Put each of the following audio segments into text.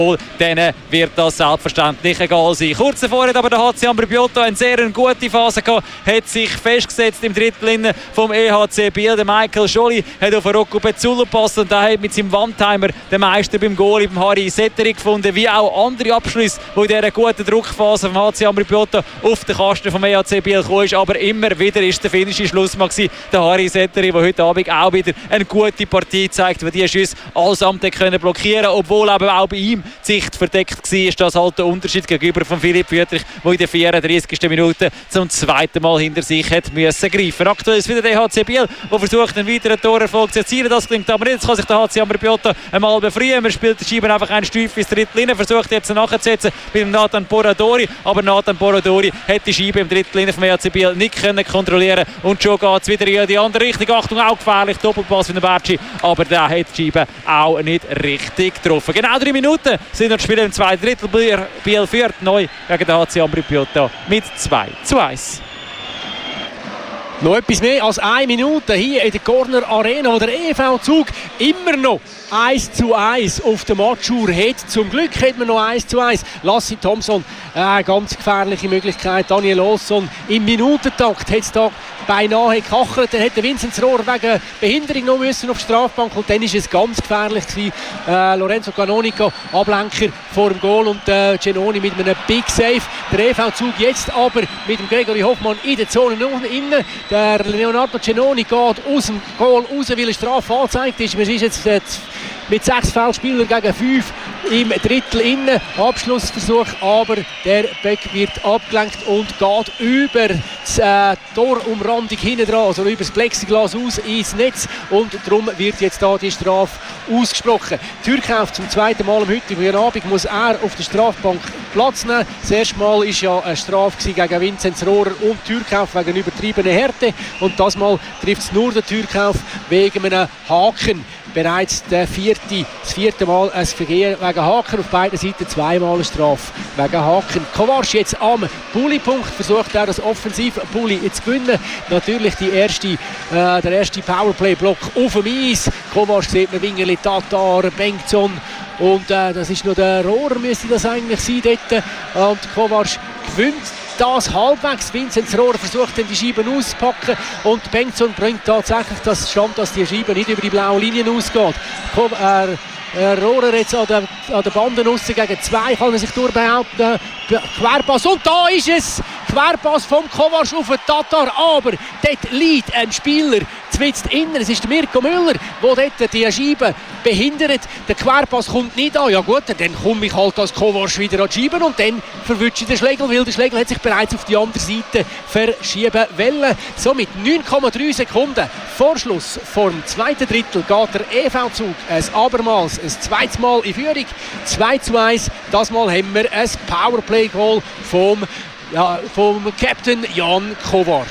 Dann wird das selbstverständlich egal sein. Kurz davor hat aber der HC Ambrì-Piotta eine sehr gute Phase gehabt, hat sich festgesetzt im Drittel vom EHC Biel. Der Michael Scholli hat auf Rocco Pezzullo gepasst und der hat mit seinem Wandtimer den Meister beim Goal beim Harry Setteri gefunden, wie auch andere Abschlüsse, die in dieser guten Druckphase vom HC Ambrì-Piotta auf den Kasten vom EHC Biel gekommen ist. Aber immer wieder ist der finnische Schlussmann der Harry Setteri, der heute Abend auch wieder eine gute Partie zeigt, weil die Schüsse allesamt blockieren können, obwohl eben auch bei ihm die Sicht verdeckt war. Ist das halt der Unterschied gegenüber von Philipp Wüthrich, der in der 34. Minute zum zweiten Mal hinter sich hat müssen greifen. Aktuell ist wieder der HC Biel, der versucht, einen weiteren Torerfolg zu erzielen. Das klingt aber nicht. Jetzt kann sich der HC Ambrì-Piotta einmal befreien. Man spielt die Scheibe einfach ein Stück ins Drittel rein, versucht jetzt nachzusetzen mit dem Nathan Boradori. Aber Nathan Boradori hat die Scheibe im Drittel vom HC Biel nicht können kontrollieren und schon geht es wieder in die andere Richtung. Achtung, auch gefährlich, Doppelpass von der Bertschi, aber der hat die Scheibe auch nicht richtig getroffen. Genau 3 Minuten sind noch Spieler im zweiten Drittel. Biel führt neu gegen den HC Ambrì-Piotta mit 2:1. Noch etwas mehr als 1 Minute hier in der Corner Arena, wo der EV-Zug immer noch 1:1 auf der Matchuhr hat. Zum Glück hat man noch 1:1. Lassi Thomson, ganz gefährliche Möglichkeit. Daniel Olsson im Minutentakt hat es da beinahe gekachelt. Dann hätte Vinzenz Rohrer wegen Behinderung noch müssen auf die Strafbank und dann war es ganz gefährlich gewesen. Lorenzo Canonica, Ablenker vor dem Goal und Genoni mit einem Big Save. Der EV-Zug jetzt aber mit dem Gregory Hoffmann in der Zone innen. Der Leonardo Genoni geht aus dem Goal raus, weil eine Strafe angezeigt ist. Man ist jetzt mit 6 Feldspielern gegen 5 im Drittel innen. Abschlussversuch, aber der Beck wird abgelenkt und geht über die Torumrandung hinten dran, also über das Plexiglas aus ins Netz und darum wird jetzt da die Strafe ausgesprochen. Türkauf zum zweiten Mal am heutigen Abend muss er auf der Strafbank Platz nehmen. Das erste Mal war ja eine Strafe gegen Vinzenz Rohrer und Türkauf wegen übertriebener Härte und das Mal trifft es nur den Türkauf wegen einem Haken. Bereits das vierte Mal ein Vergehen wegen Haken, auf beiden Seiten zweimal eine Strafe wegen Haken. Kovac jetzt am Bulli-Punkt, versucht er das Offensiv-Bulli zu gewinnen. Natürlich der erste Powerplay-Block auf dem Eis. Kovac sieht man Wingerli, Tatar, Bengtson und das ist noch der Rohrer, müsste das eigentlich sein dort. Und Kovac gewinnt das halbwegs. Vinzenz Rohrer versucht dann die Scheiben auszupacken und Bengtson bringt tatsächlich das Stand, dass die Scheibe nicht über die blaue Linie ausgeht. Rohrer jetzt an der Bande raus gegen 2, kann er sich durchbehaupten. Querpass und da ist es! Querpass vom Kovac auf den Tatar, aber dort liegt ein Spieler zwitzt innen. Es ist der Mirko Müller, der dort die Scheibe behindert. Der Querpass kommt nicht an. Ja gut, dann komme ich halt als Kovac wieder an die Scheibe und dann verwünsche ich den Schlegel, weil der Schlegel hat sich bereits auf die andere Seite verschieben wollen. So mit 9,3 Sekunden vor Schluss vor dem zweiten Drittel geht der EV-Zug abermals ein zweites Mal in Führung. 2:1. Das Mal haben wir ein Powerplay-Goal vom Captain Jan Kovac.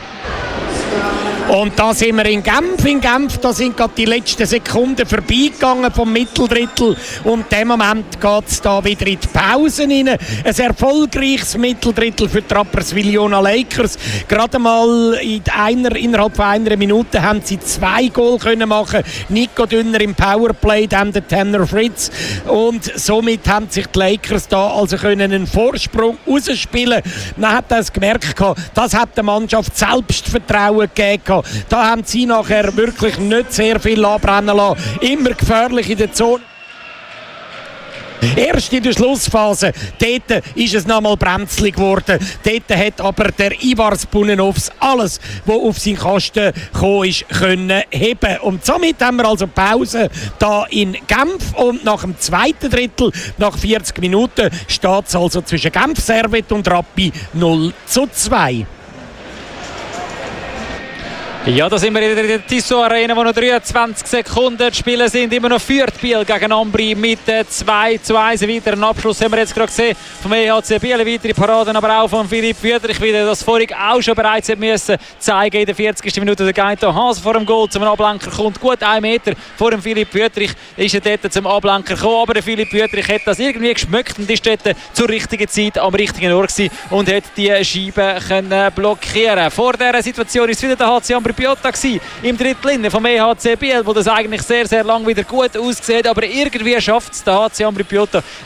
Und da sind wir in Genf. In Genf, da sind gerade die letzten Sekunden vorbeigegangen vom Mitteldrittel. Und in dem Moment geht es da wieder in die Pausen rein. Ein erfolgreiches Mitteldrittel für die Rapperswil-Jona Lakers. Gerade mal innerhalb von einer Minute haben sie 2 Goal können machen. Nico Dünner im Powerplay, dann der Tanner Fritz. Und somit haben sich die Lakers da also können einen Vorsprung rausspielen. Man hat das gemerkt, das hat der Mannschaft Selbstvertrauen gegeben. Da haben sie nachher wirklich nicht sehr viel anbrennen lassen. Immer gefährlich in der Zone. Erst in der Schlussphase, dort ist es nochmal bremslig geworden. Dort hat aber der Ivars Bunenovs alles, was auf seinen Kasten gekommen ist, können heben. Und somit haben wir also Pause da in Genf. Und nach dem zweiten Drittel, nach 40 Minuten, steht es also zwischen Genf Servette und Rappi 0:2. Ja, da sind wir in der Tissot Arena, wo noch 23 Sekunden zu spielen sind. Immer noch führt Biel gegen Ambri mit 2:1. Einen weiteren Abschluss haben wir jetzt gerade gesehen vom EHC Biel. Weitere Paraden aber auch von Philipp Wüthrich, wie das vorhin auch schon bereits müssen zeigen. In der 40. Minute der Gaito Hase vor dem Goal zum Ablenker kommt. Gut 1 Meter vor dem Philipp Wüthrich ist er dort zum Ablenker gekommen. Aber der Philipp Wüthrich hat das irgendwie geschmeckt und ist dort zur richtigen Zeit am richtigen Ort gewesen und hat die Scheibe können blockieren. Vor dieser Situation ist wieder der HC Ambri Ambri-Piotta im Drittel vom EHC Biel, wo das eigentlich sehr, sehr lang wieder gut aussieht, aber irgendwie schafft es der HC Ambri-Piotta